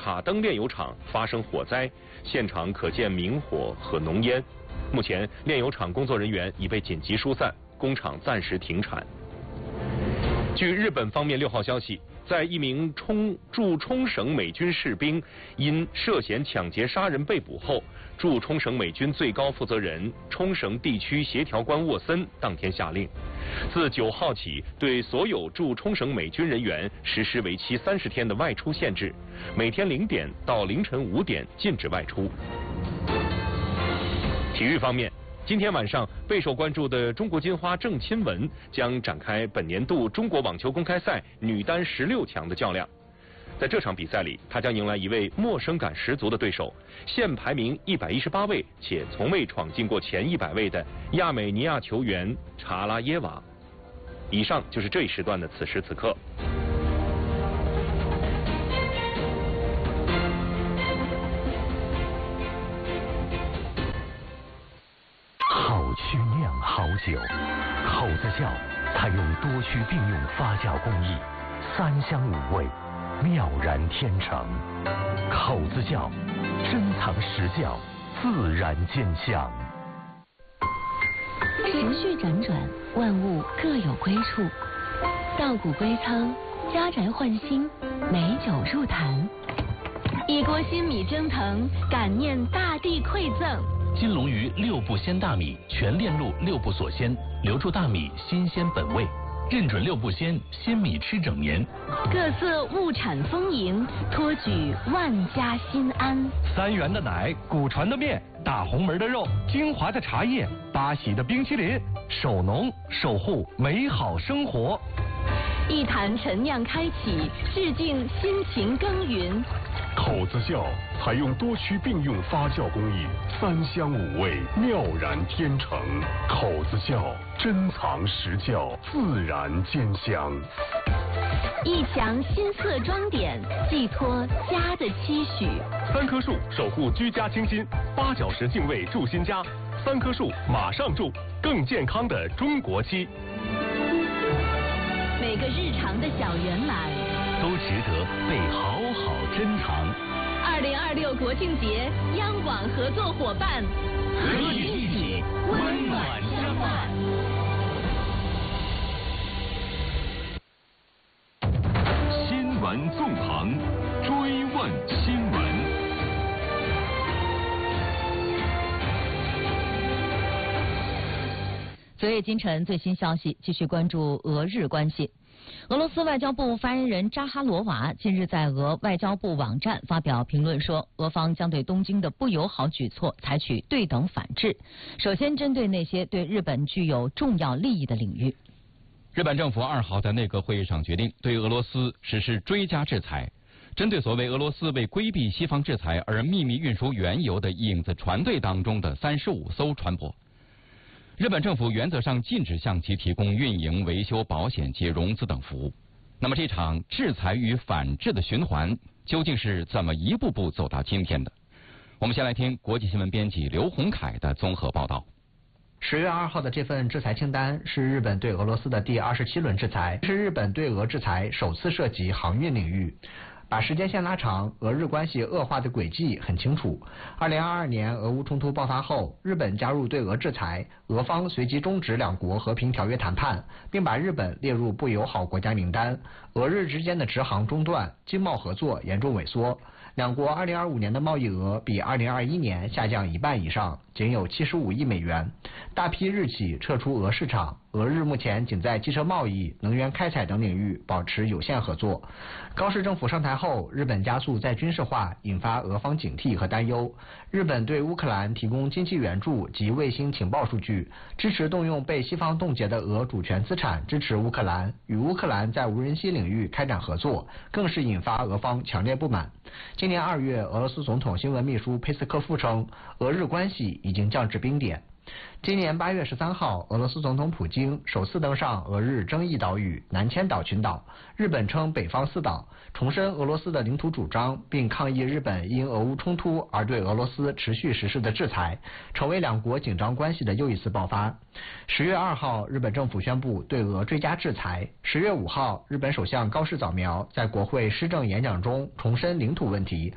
塔登炼油厂发生火灾，现场可见明火和浓烟。目前，炼油厂工作人员已被紧急疏散，工厂暂时停产。据日本方面6号消息，在一名驻冲绳美军士兵因涉嫌抢劫杀人被捕后，驻冲绳美军最高负责人冲绳地区协调官沃森当天下令，自9号起对所有驻冲绳美军人员实施为期30天的外出限制，每天0点到凌晨5点禁止外出。体育方面，今天晚上备受关注的中国金花郑钦文将展开本年度中国网球公开赛女单16强的较量。在这场比赛里，她将迎来一位陌生感十足的对手，现排名118位且从未闯进过前100位的亚美尼亚球员查拉耶娃。以上就是这一时段的此时此刻。 好曲酿好酒，口子窖采用多区并用发酵工艺，3香5味，妙然天成。口子窖，珍藏实窖，自然兼香。 时序辗转，万物各有归处。稻谷归仓，家宅换新，美酒入坛。一锅新米蒸腾，感念大地馈赠。 金龙鱼6步鲜大米，全链路6步锁鲜，留住大米新鲜本味，认准6步鲜，鲜米吃整年。 各色物产丰盈，托举万家心安。 3元的奶，古传的面，大红门的肉，精华的茶叶，八喜的冰淇淋，守农守护美好生活。 一坛陈酿开启，致敬辛勤耕耘。 口子窖采用多区并用发酵工艺，3香5味，妙然天成。口子窖，珍藏实窖，自然兼香。 一墙新色装点，寄托家的期许。 3棵树守护居家清新，8小时净味住新家，3棵树马上住，更健康的中国期。 每个日常的小圆满都值得被好好珍藏。 2026国庆节，央广合作伙伴， 和你一起温暖相伴。 新闻纵横，追问新闻。 昨夜今晨最新消息，继续关注俄日关系。俄罗斯外交部发言人扎哈罗娃近日在俄外交部网站发表评论说，俄方将对东京的不友好举措采取对等反制，首先针对那些对日本具有重要利益的领域。 日本政府2号在内阁会议上决定对俄罗斯实施追加制裁，针对所谓俄罗斯为规避西方制裁而秘密运输原油的影子船队当中的35艘船舶。日本政府原则上禁止向其提供运营、维修、保险及融资等服务。那么这场制裁与反制的循环究竟是怎么一步步走到今天的？我们先来听国际新闻编辑刘洪凯的综合报道。 10月2号的这份制裁清单是日本对俄罗斯的第27轮制裁，是日本对俄制裁首次涉及航运领域。把时间线拉长，俄日关系恶化的轨迹很清楚。2022年俄乌冲突爆发后，日本加入对俄制裁，俄方随即终止2国和平条约谈判，并把日本列入不友好国家名单。俄日之间的直航中断，经贸合作严重萎缩。2国2025年的贸易额比2021年下降1半以上，仅有75亿美元。大批日企撤出俄市场，俄日目前仅在汽车贸易、能源开采等领域保持有限合作。高市政府上台后，日本加速再军事化，引发俄方警惕和担忧。日本对乌克兰提供经济援助及卫星情报数据，支持动用被西方冻结的俄主权资产支持乌克兰，与乌克兰在无人机领域开展合作，更是引发俄方强烈不满。今年2月，俄罗斯总统新闻秘书佩斯科夫称，俄日关系已经降至冰点。今年8月13号，俄罗斯总统普京首次登上俄日争议岛屿南千岛群岛，日本称北方四岛，重申俄罗斯的领土主张，并抗议日本因俄乌冲突而对俄罗斯持续实施的制裁，成为2国紧张关系的又一次爆发。10月2号，日本政府宣布对俄追加制裁。10月5号，日本首相高市早苗在国会施政演讲中重申领土问题，